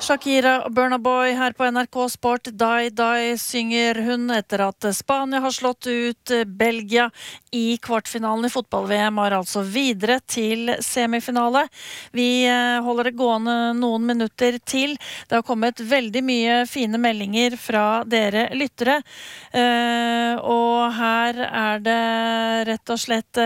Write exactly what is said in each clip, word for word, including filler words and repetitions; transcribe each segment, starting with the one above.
Shakira og Burna Boy her på N R K Sport. Die Die synger hun etter at Spania har slått ut Belgia i kvartfinalen i fotball-V M, har altså videre til semifinale. Vi holder det gående noen minutter til. Det har kommet veldig mye fine meldinger fra dere lyttere, og her er det rett og slett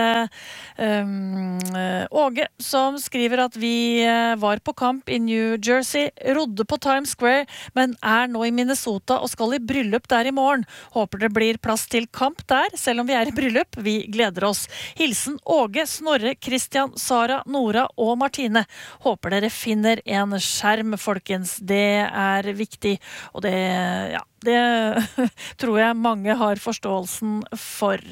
Åge som skriver at vi var på kamp i New Jersey, rodde på Times Square, men er nå i Minnesota og skal i bryllup der i morgen. Håper det blir plass til kamp der, selv om vi er i bryllup. Vi gleder oss. Hilsen Åge, Snorre, Christian, Sara, Nora og Martine. Håper dere finner en skjerm, folkens. Det er viktig, og det, ja, det tror jeg mange har forståelsen for.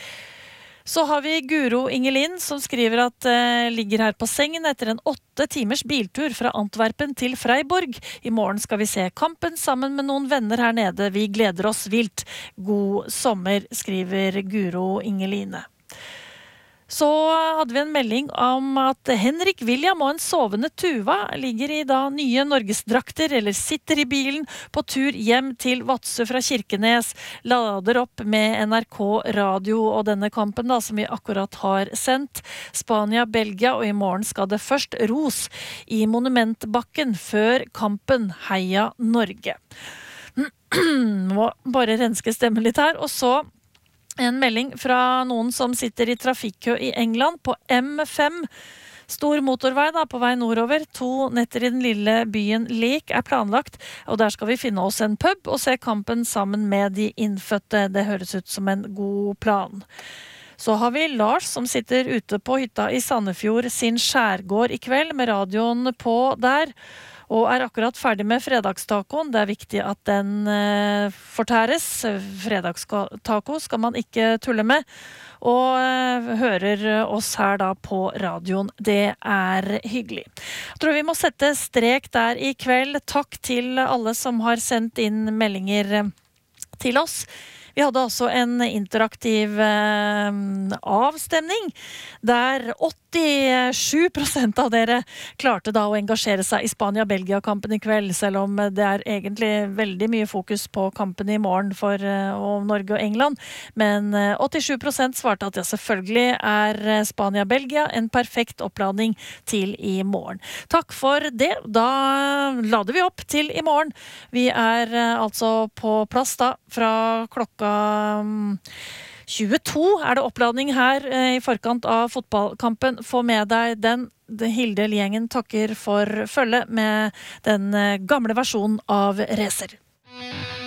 Så har vi Guro Ingelin som skriver at uh, ligger her på sengen etter en åtte timers biltur fra Antwerpen til Freiburg. I morgen skal vi se kampen sammen med noen venner her nede. Vi gleder oss vilt. God sommer, skriver Guro Ingeline. Så hadde vi en melding om at Henrik William og en sovende Tuva ligger i da nye Norgesdrakter, eller sitter i bilen på tur hjem til Vadsø fra Kirkenes, lader opp med N R K radio og denne kampen da, som vi akkurat har sendt. Spania, Belgia, og i morgen skal det først ros i Monumentbakken før kampen. Heia Norge. Må bare renske stemmen litt her, og så en melding fra noen som sitter i trafikkø i England på M fem. Stor motorvei da, på vei nordover. To netter i den lille byen Lek er planlagt, og der skal vi finne oss en pub og se kampen sammen med de innfødte. Det høres ut som en god plan. Så har vi Lars som sitter ute på hytta i Sandefjord sin skjærgård i kveld med radioen på der, og er akkurat ferdig med fredagstacoen. Det er viktig at den eh, fortæres. Fredagstaco skal man ikke tulle med. Og eh, hører oss her da på radioen. Det er hyggelig. Jeg tror vi må sette strek der i kveld. Takk til alle som har sendt inn meldinger til oss. Vi hadde også en interaktiv eh, avstemning, der åttisju prosent av dere klarte da å engasjere seg i Spania-Belgia-kampen i kveld, selv om det er egentlig veldig mye fokus på kampen i morgen for eh, og Norge og England. Men eh, åttisju prosent svarte at ja, selvfølgelig er Spania-Belgia en perfekt oppladning til i morgen. Takk for det. Da lader vi opp til i morgen. Vi er eh, altså på plass da fra klokka tjueto er det oppladning her i forkant av fotballkampen. Få med deg den. Hilde-gjengen takker for følge med den gamle versjonen av Racer.